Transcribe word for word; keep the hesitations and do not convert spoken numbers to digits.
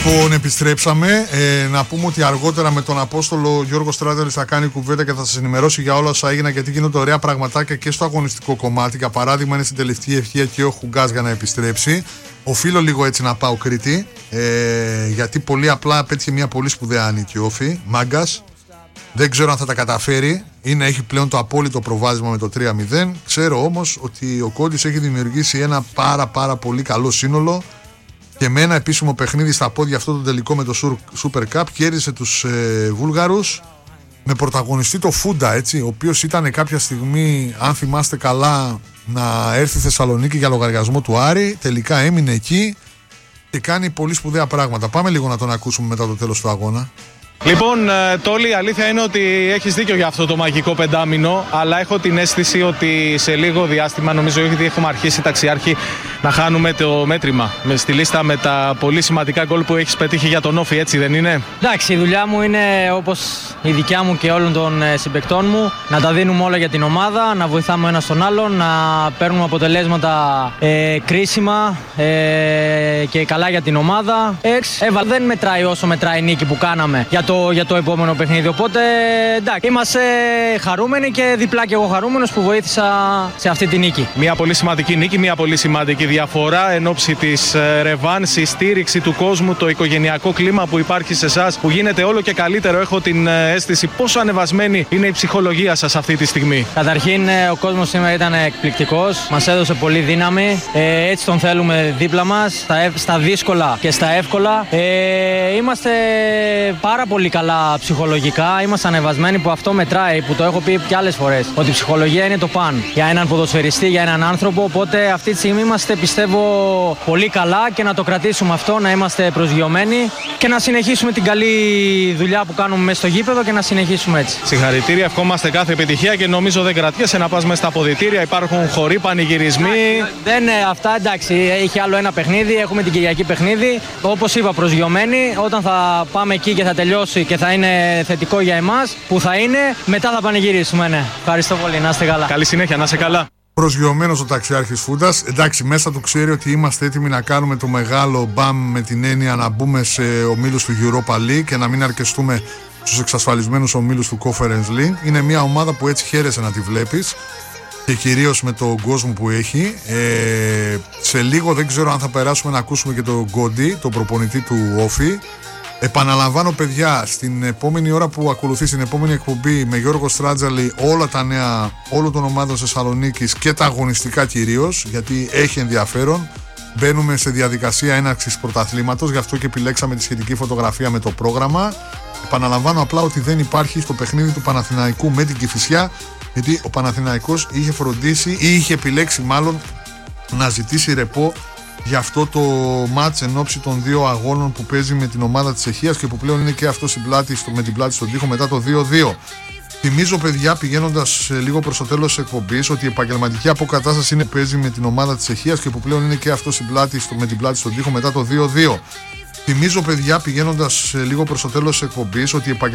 Λοιπόν, επιστρέψαμε. Ε, να πούμε ότι αργότερα με τον Απόστολο Γιώργο Στράτελη θα κάνει κουβέντα και θα σας ενημερώσει για όλα όσα έγιναν, γιατί γίνονται ωραία πραγματάκια και στο αγωνιστικό κομμάτι. Για παράδειγμα, είναι στην τελευταία ευθεία και ο Χουγκάς για να επιστρέψει. Οφείλω λίγο έτσι να πάω Κρήτη, ε, γιατί πολύ απλά πέτυχε μια πολύ σπουδαία νίκη Όφη. Μάγκας. Δεν ξέρω αν θα τα καταφέρει ή να έχει πλέον το απόλυτο προβάδισμα με το τρία μηδέν. Ξέρω όμως ότι ο Κόντις έχει δημιουργήσει ένα πάρα πάρα πολύ καλό σύνολο και με ένα επίσημο παιχνίδι στα πόδια αυτό το τελικό με το Super Cup κέρδισε τους ε, Βούλγαρους με πρωταγωνιστή το Φούντα, έτσι, ο οποίος ήταν κάποια στιγμή, αν θυμάστε καλά, να έρθει στη Θεσσαλονίκη για λογαριασμό του Άρη. Τελικά έμεινε εκεί και κάνει πολύ σπουδαία πράγματα. Πάμε λίγο να τον ακούσουμε μετά το τέλος του αγώνα. Λοιπόν, Τόλι, η αλήθεια είναι ότι έχεις δίκιο για αυτό το μαγικό πεντάμινο, αλλά έχω την αίσθηση ότι σε λίγο διάστημα, νομίζω ότι έχουμε αρχίσει ταξιάρχη, να χάνουμε το μέτρημα στη λίστα με τα πολύ σημαντικά γκολ που έχεις πετύχει για τον Όφη, έτσι δεν είναι? Εντάξει, η δουλειά μου είναι όπως η δικιά μου και όλων των συμπαικτών μου, να τα δίνουμε όλα για την ομάδα, να βοηθάμε ένα τον άλλον, να παίρνουμε αποτελέσματα ε, κρίσιμα ε, και καλά για την ομάδα. Εξ, ε, δεν μετράει όσο μετράει η νίκη που κάναμε για το, για το επόμενο παιχνίδι. Οπότε εντάξει, είμαστε χαρούμενοι και διπλά και εγώ χαρούμενος που βοήθησα σε αυτή τη νίκη. Μια πολύ σημαντική νίκη, μια πολύ σημαντική διαφορά εν ώψη της ρεβάνς, η στήριξη του κόσμου, το οικογενειακό κλίμα που υπάρχει σε εσάς, που γίνεται όλο και καλύτερο. Έχω την αίσθηση πόσο ανεβασμένη είναι η ψυχολογία σας αυτή τη στιγμή. Καταρχήν, ο κόσμος σήμερα ήταν εκπληκτικός, μας έδωσε πολύ δύναμη. Ε, έτσι τον θέλουμε δίπλα μας, στα, στα δύσκολα και στα εύκολα. Ε, είμαστε πάρα πολύ καλά ψυχολογικά, είμαστε ανεβασμένοι, που αυτό μετράει, που το έχω πει και άλλες φορές, ότι η ψυχολογία είναι το παν για έναν ποδοσφαιριστή, για έναν άνθρωπο. Οπότε αυτή τη στιγμή είμαστε, πιστεύω, πολύ καλά και να το κρατήσουμε αυτό, να είμαστε προσγειωμένοι και να συνεχίσουμε την καλή δουλειά που κάνουμε μέσα στο γήπεδο και να συνεχίσουμε έτσι. Συγχαρητήρια, ευχόμαστε κάθε επιτυχία και νομίζω δεν κρατιέσαι να πας μέσα στα αποδυτήρια. Υπάρχουν χοροί, πανηγυρισμοί. Δεν είναι αυτά, εντάξει. Είχε άλλο ένα παιχνίδι, έχουμε την Κυριακή παιχνίδι. Όπως είπα, προσγειωμένοι. Όταν θα πάμε εκεί και θα τελειώσει και θα είναι θετικό για εμάς, που θα είναι, μετά θα πανηγυρίσουμε. Ναι. Ευχαριστώ πολύ, να είστε καλά. Καλή συνέχεια, να είστε καλά. Προσγειωμένος ο ταξιάρχης Φούντας. Εντάξει, μέσα του ξέρει ότι είμαστε έτοιμοι να κάνουμε το μεγάλο μπαμ, με την έννοια να μπούμε σε ομίλους του Europa League και να μην αρκεστούμε στους εξασφαλισμένους ομίλους του Conference League. Είναι μια ομάδα που έτσι χαίρεσαι να τη βλέπεις και κυρίως με τον κόσμο που έχει. Ε, σε λίγο δεν ξέρω αν θα περάσουμε να ακούσουμε και τον Γκόντι, τον προπονητή του Όφη. Επαναλαμβάνω, παιδιά, στην επόμενη ώρα που ακολουθεί, στην επόμενη εκπομπή με Γιώργο Στράτζαλη, όλα τα νέα όλων των ομάδων Θεσσαλονίκης και τα αγωνιστικά κυρίως, γιατί έχει ενδιαφέρον. Μπαίνουμε σε διαδικασία έναρξης πρωταθλήματος, γι' αυτό και επιλέξαμε τη σχετική φωτογραφία με το πρόγραμμα. Επαναλαμβάνω απλά ότι δεν υπάρχει στο παιχνίδι του Παναθηναϊκού με την Κηφισιά, γιατί ο Παναθηναϊκός είχε φροντίσει ή είχε επιλέξει μάλλον να ζητήσει ρεπό για αυτό το μάτς εν ώψη των δύο αγώνων που παίζει με την ομάδα της Τσεχίας και που πλέον είναι και αυτό στην πλάτη, στο, με την πλάτη στον τοίχο μετά το δύο δύο. Θυμίζω, παιδιά, πηγαίνοντας λίγο προς το τέλος της εκπομπής, ότι η επαγγελματική αποκατάσταση είναι παίζει με την ομάδα της Τσεχίας και που πλέον είναι και αυτό στην πλάτη, στο, με την πλάτη στον τοίχο μετά το δύο δύο. Θυμίζω, παιδιά, πηγαίνοντας λίγο προς το τέλος της εκπομπής, ότι η